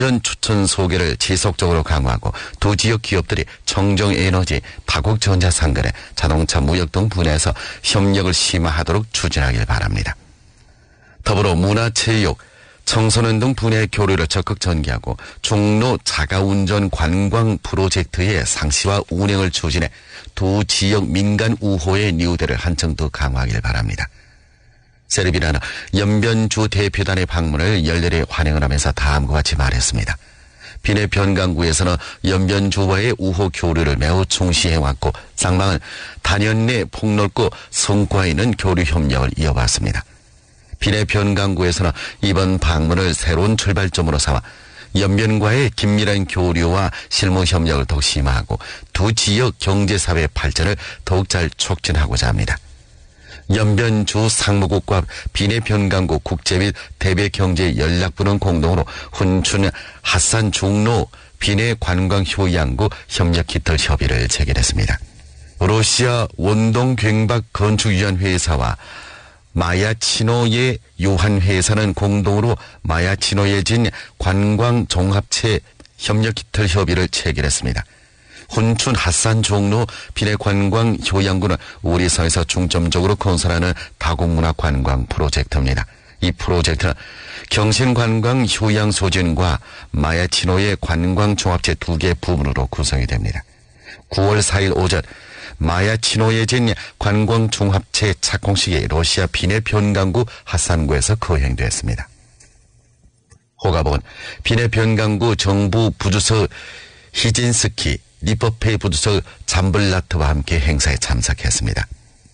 연 추천 소개를 지속적으로 강화하고 두 지역 기업들이 청정에너지, 다국전자상거래, 자동차 무역 등 분야에서 협력을 심화하도록 추진하길 바랍니다. 더불어 문화체육, 청소년 등 분야의 교류를 적극 전개하고 종로 자가운전 관광 프로젝트의 상시와 운행을 추진해 두 지역 민간 우호의 뉴델을 한층 더 강화하길 바랍니다. 세르비아는 연변주 대표단의 방문을 열렬히 환영을 하면서 다음과 같이 말했습니다. 비내 변강구에서는 연변주와의 우호 교류를 매우 중시해왔고 쌍방은 단연 내 폭넓고 성과 있는 교류 협력을 이어왔습니다. 비내 변강구에서는 이번 방문을 새로운 출발점으로 삼아 연변과의 긴밀한 교류와 실무 협력을 더욱 심화하고 두 지역 경제사회 발전을 더욱 잘 촉진하고자 합니다. 연변주 상무국과 비내 변강구 국제 및 대외 경제 연락부는 공동으로 훈춘 핫산 종로 비내 관광 효양구 협력 깃털 협의를 체결했습니다. 러시아 원동 괭박 건축유한 회사와 마야치노예 요한 회사는 공동으로 마야치노예진 관광 종합체 협력 깃털 협의를 체결했습니다. 훈춘 핫산 종로 비내 관광 효양구는 우리 사회에서 중점적으로 건설하는 다국문화 관광 프로젝트입니다. 이 프로젝트는 경신관광 효양 소진과 마야치노의 관광 종합체 2개 부문으로 구성이 됩니다. 9월 4일 오전 마야치노예진 관광 종합체 착공식이 러시아 비내 변강구 핫산구에서 거행됐습니다. 호가복은 비내 변강구 정부 부주석 히진스키 리퍼페이 부두석 잠블라트와 함께 행사에 참석했습니다.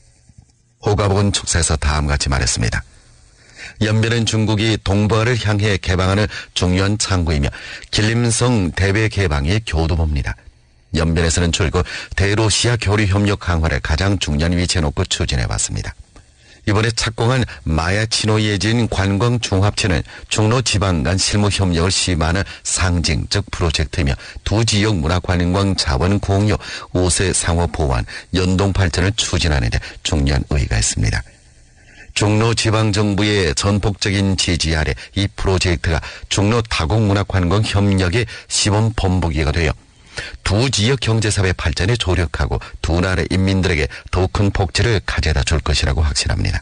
호가복은 축사에서 다음과 같이 말했습니다. 연변은 중국이 동북아를 향해 개방하는 중요한 창구이며 길림성 대외 개방의 교두보입니다. 연변에서는 줄곧 대로시아 교류 협력 강화를 가장 중요한 위치에 놓고 추진해왔습니다. 이번에 착공한 마야치노예진 관광 종합체는 중로 지방 간 실무 협력을 심화하는 상징적 프로젝트이며 두 지역 문화 관광 자원 공유, 5세 상호 보완, 연동 발전을 추진하는 데 중요한 의의가 있습니다. 중로 지방정부의 전폭적인 지지 아래 이 프로젝트가 중로 다국문화관광 협력의 시범 본보기가 되어 두 지역 경제사회 발전에 조력하고 두 나라 인민들에게 더욱 큰 복지를 가져다 줄 것이라고 확신합니다.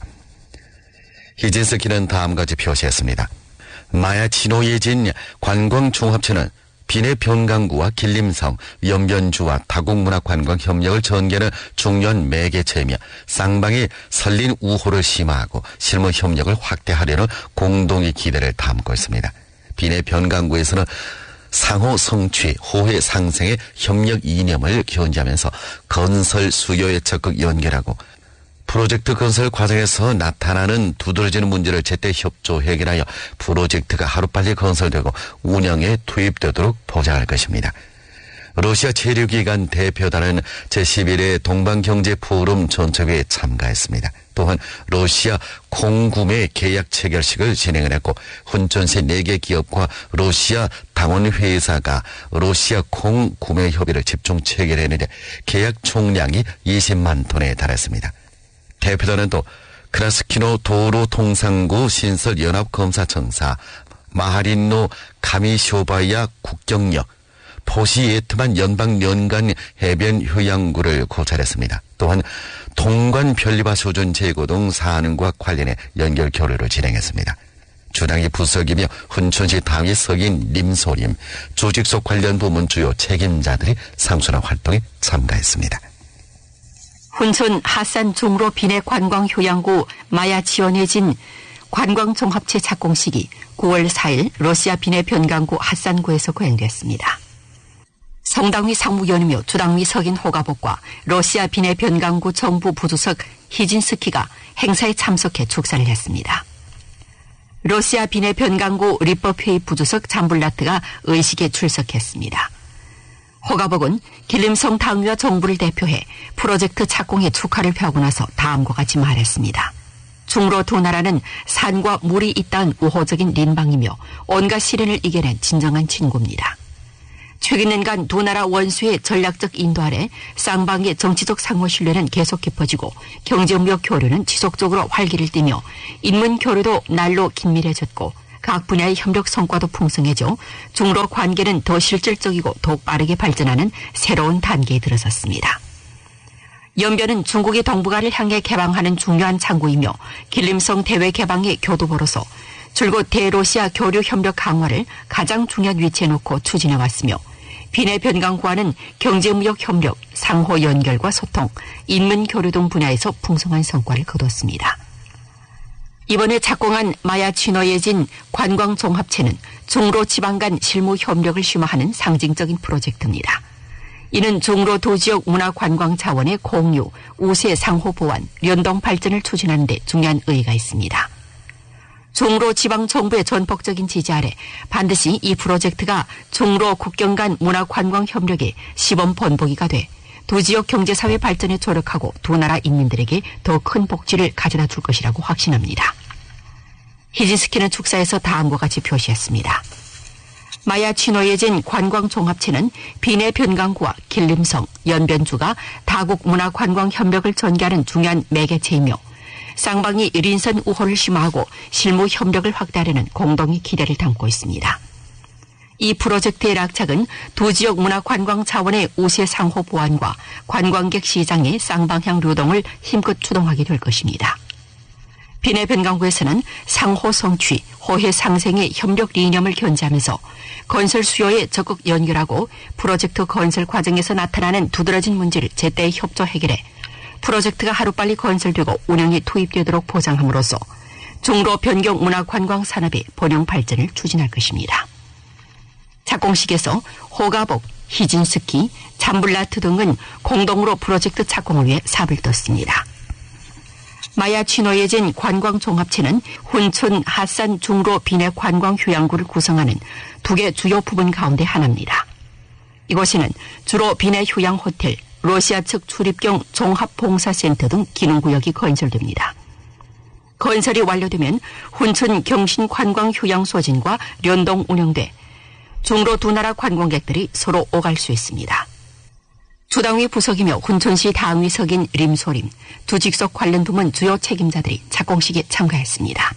히진스키는 다음과 같이 표시했습니다. 마야치노예진 관광종합체는 비내 변강구와 길림성, 연변주와 다국문화관광 협력을 전개하는 중요한 매개체이며 쌍방의 설린 우호를 심화하고 실무 협력을 확대하려는 공동의 기대를 담고 있습니다. 비내 변강구에서는 상호 성취, 호혜 상생의 협력 이념을 견지하면서 건설 수요에 적극 연결하고 프로젝트 건설 과정에서 나타나는 두드러지는 문제를 제때 협조 해결하여 프로젝트가 하루빨리 건설되고 운영에 투입되도록 보장할 것입니다. 러시아 체류기관 대표단은 제11회 동방경제포럼 전체회에 참가했습니다. 또한 러시아 콩구매 계약 체결식을 진행을 했고 훈전시 4개 기업과 러시아 당원회사가 러시아 콩구매 협의를 집중 체결했는데 계약 총량이 20만 톤에 달했습니다. 대표단은 또 크라스키노 도로통상구 신설연합검사청사, 마하린노 가미쇼바야 국경역, 포시예트만 연방연간 해변 휴양구를 고찰했습니다. 또한 동관 편리화 수준 제고 등 사안과 관련해 연결 교류를 진행했습니다. 주당이 부석이며 훈천시 당위 석인 림소림, 조직속 관련 부문 주요 책임자들이 상순한 활동에 참가했습니다. 훈천 핫산 종로 비내 관광 효양구 마야치오네진 관광종합체 착공식이 9월 4일 러시아 비내 변강구 핫산구에서 거행됐습니다. 성당위 상무위원이며 주당위 석인 호가복과 러시아 비내 변강구 정부 부주석 히진스키가 행사에 참석해 축사를 했습니다. 러시아 비내 변강구 리퍼페이 부주석 잠블라트가 의식에 출석했습니다. 호가복은 길림성 당위와 정부를 대표해 프로젝트 착공에 축하를 표하고 나서 다음과 같이 말했습니다. 중로 두 나라는 산과 물이 있다는 우호적인邻방이며 온갖 시련을 이겨낸 진정한 친구입니다. 최근 년간 두 나라 원수의 전략적 인도 아래 쌍방의 정치적 상호 신뢰는 계속 깊어지고 경제무역 교류는 지속적으로 활기를 띠며 인문 교류도 날로 긴밀해졌고 각 분야의 협력 성과도 풍성해져 중로 관계는 더 실질적이고 더욱 빠르게 발전하는 새로운 단계에 들어섰습니다. 연변은 중국의 동북아를 향해 개방하는 중요한 창구이며 길림성 대외 개방의 교두보로서 줄곧 대로시아 교류 협력 강화를 가장 중요한 위치에 놓고 추진해 왔으며 비내 변강구와는 경제무역 협력, 상호 연결과 소통, 인문 교류 등 분야에서 풍성한 성과를 거뒀습니다. 이번에 착공한 마야 진화예진 관광종합체는 중로 지방 간 실무 협력을 심화하는 상징적인 프로젝트입니다. 이는 중로 두 지역 문화관광 자원의 공유, 우세 상호 보완, 연동 발전을 추진하는 데 중요한 의의가 있습니다. 중로 지방정부의 전폭적인 지지 아래 반드시 이 프로젝트가 중로 국경 간 문화관광 협력의 시범 본보기가 돼 두 지역 경제사회 발전에 조력하고 두 나라 인민들에게 더 큰 복지를 가져다 줄 것이라고 확신합니다. 히진스키는 축사에서 다음과 같이 표시했습니다. 마야 치노예진 관광종합체는 비내 변강구와 길림성, 연변주가 다국 문화관광 협력을 전개하는 중요한 매개체이며 쌍방이 린선 우호를 심화하고 실무 협력을 확대하려는 공동의 기대를 담고 있습니다. 이 프로젝트의 락착은 두 지역 문화관광 자원의 우세 상호 보완과 관광객 시장의 쌍방향流동을 힘껏 추동하게 될 것입니다. 비내 변강구에서는 상호 성취, 호혜 상생의 협력 이념을 견지하면서 건설 수요에 적극 연결하고 프로젝트 건설 과정에서 나타나는 두드러진 문제를 제때 협조 해결해 프로젝트가 하루빨리 건설되고 운영이 투입되도록 보장함으로써 중로 변경 문화관광 산업의 번영 발전을 추진할 것입니다. 착공식에서 호가복, 히진스키, 잠블라트 등은 공동으로 프로젝트 착공을 위해 삽을 떴습니다. 마야 치노예진 관광종합체는 훈촌, 하산, 중로, 비내 관광 휴양구를 구성하는 두 개 주요 부분 가운데 하나입니다. 이곳에는 주로 비내 휴양 호텔, 러시아 측 출입경 종합봉사센터 등 기능구역이 건설됩니다. 건설이 완료되면 훈촌 경신 관광 휴양 소진과 연동 운영돼 중로 두 나라 관광객들이 서로 오갈 수 있습니다. 주당위 부석이며 훈촌시 당위석인 림소림, 두 직속 관련 부문 주요 책임자들이 착공식에 참가했습니다.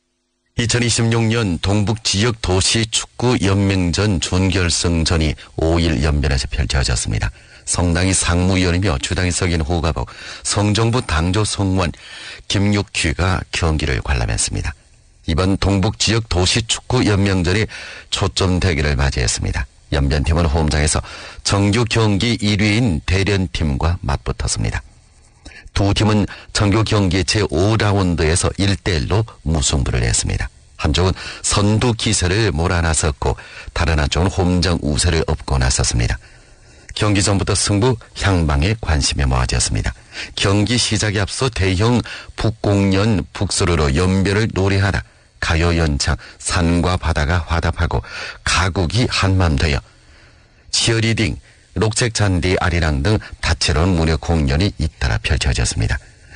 2026년 동북 지역 도시 축구 연맹전 준결승전이 5일 연변에서 펼쳐졌습니다. 성당이 상무위원이며 주당이 석인 호가복, 성정부 당조 성원 김육휘가 경기를 관람했습니다. 이번 동북 지역 도시 축구 연맹전이 초점 대결을 맞이했습니다. 연변팀은 홈장에서 정규 경기 1위인 대련팀과 맞붙었습니다. 두 팀은 정규 경기 제5라운드에서 1대1로 무승부를 했습니다. 한쪽은 선두 기세를 몰아나섰고 다른 한쪽은 홈장 우세를 업고 나섰습니다. 경기 전부터 승부 향방에 관심이 모아졌습니다. 경기 시작에 앞서 대형 북공연 북소리로 연변을 노래하다 가요 연창 산과 바다가 화답하고 가국이 한맘되어 치어리딩, 녹색 잔디 아리랑 등 다채로운 문화 공연이 잇따라 펼쳐졌습니다.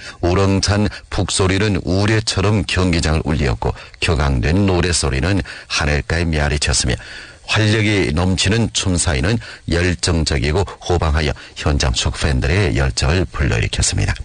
우렁찬 북소리는 우레처럼 경기장을 울리었고 격앙된 노래소리는 하늘가에 메아리쳤으며 활력이 넘치는 춤 사이는 열정적이고 호방하여 현장 축구 팬들의 열정을 불러일으켰습니다.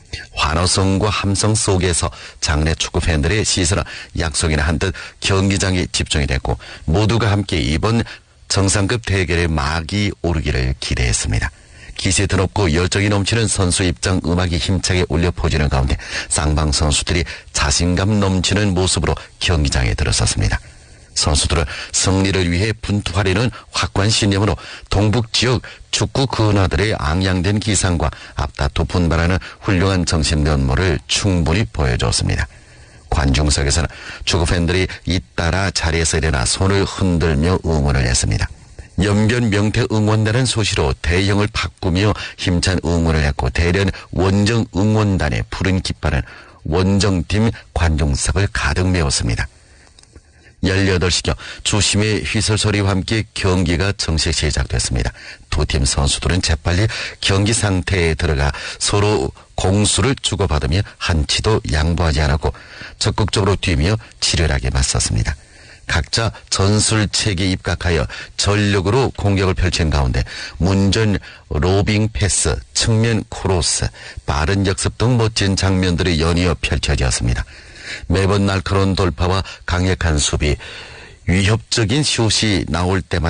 환호성과 함성 속에서 장내 축구 팬들의 시선은 약속이나 한 듯 경기장에 집중이 됐고 모두가 함께 이번 정상급 대결의 막이 오르기를 기대했습니다. 기세 드럽고 열정이 넘치는 선수 입장 음악이 힘차게 울려 퍼지는 가운데 쌍방 선수들이 자신감 넘치는 모습으로 경기장에 들어섰습니다. 선수들은 승리를 위해 분투하려는 확고한 신념으로 동북 지역 축구 근화들의 앙양된 기상과 앞다투 분발하는 훌륭한 정신 면모를 충분히 보여줬습니다. 관중석에서는 축구 팬들이 잇따라 자리에서 일어나 손을 흔들며 응원을 했습니다. 연변 명태 응원단은 소시로 대형을 바꾸며 힘찬 응원을 했고 대련 원정 응원단의 푸른 깃발은 원정팀 관중석을 가득 메웠습니다. 18시경 주심의 휘슬 소리와 함께 경기가 정식 시작됐습니다. 두 팀 선수들은 재빨리 경기 상태에 들어가 서로 공수를 주고받으며 한치도 양보하지 않았고 적극적으로 뛰며 치열하게 맞섰습니다. 각자 전술책에 입각하여 전력으로 공격을 펼친 가운데 문전 로빙 패스, 측면 크로스, 빠른 역습 등 멋진 장면들이 연이어 펼쳐졌습니다. 매번 날카로운 돌파와 강력한 수비, 위협적인 슛이 나올 때마다